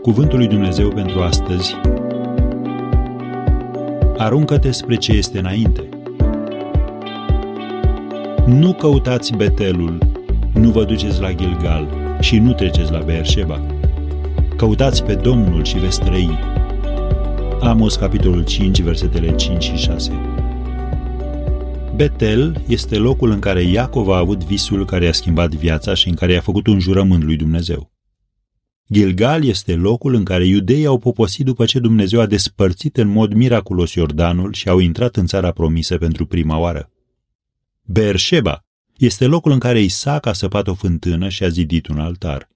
Cuvântul lui Dumnezeu pentru astăzi. Aruncă-te spre ce este înainte. Nu căutați Betelul, nu vă duceți la Gilgal și nu treceți la Beersheba. Căutați pe Domnul și veți trăi. Amos, capitolul 5, versetele 5 și 6. Betel este locul în care Iacov a avut visul care i-a schimbat viața și în care i-a făcut un jurământ lui Dumnezeu. Gilgal este locul în care iudeii au poposit după ce Dumnezeu a despărțit în mod miraculos Iordanul și au intrat în țara promisă pentru prima oară. Beersheba este locul în care Isaac a săpat o fântână și a zidit un altar.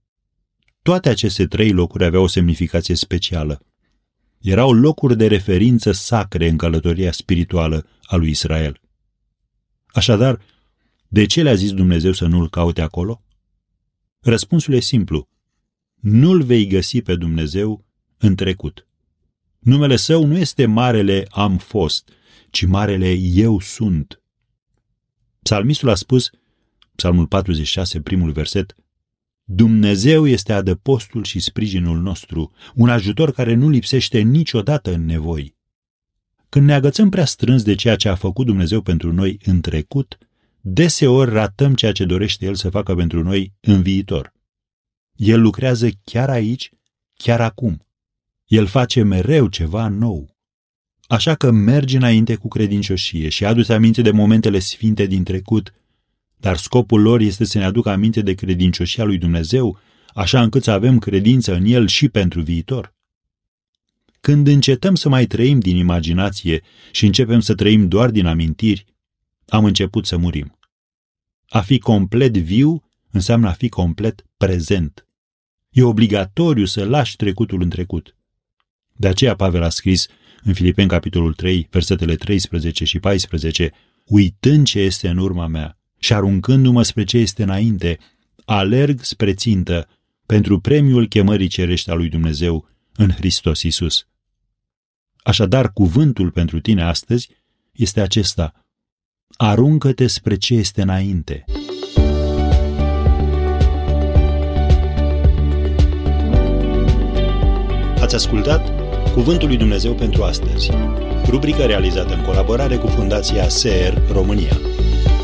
Toate aceste trei locuri aveau o semnificație specială. Erau locuri de referință sacre în călătoria spirituală a lui Israel. Așadar, de ce le-a zis Dumnezeu să nu-L caute acolo? Răspunsul e simplu. Nu-L vei găsi pe Dumnezeu în trecut. Numele Său nu este marele am fost, ci marele eu sunt. Psalmistul a spus, Psalmul 46, primul verset, Dumnezeu este adăpostul și sprijinul nostru, un ajutor care nu lipsește niciodată în nevoi. Când ne agățăm prea strâns de ceea ce a făcut Dumnezeu pentru noi în trecut, deseori ratăm ceea ce dorește El să facă pentru noi în viitor. El lucrează chiar aici, chiar acum. El face mereu ceva nou. Așa că mergi înainte cu credincioșie și adu-ți aminte de momentele sfinte din trecut, dar scopul lor este să ne aducă aminte de credincioșia lui Dumnezeu, așa încât să avem credință în El și pentru viitor. Când încetăm să mai trăim din imaginație și începem să trăim doar din amintiri, am început să murim. A fi complet viu înseamnă a fi complet prezent. E obligatoriu să lași trecutul în trecut. De aceea Pavel a scris în Filipeni, capitolul 3, versetele 13 și 14, uitând ce este în urma mea și aruncându-mă spre ce este înainte, alerg spre țintă pentru premiul chemării cerești a lui Dumnezeu în Hristos Iisus. Așadar, cuvântul pentru tine astăzi este acesta. Aruncă-te spre ce este înainte. Ați ascultat Cuvântul lui Dumnezeu pentru astăzi, rubrica realizată în colaborare cu Fundația SER România.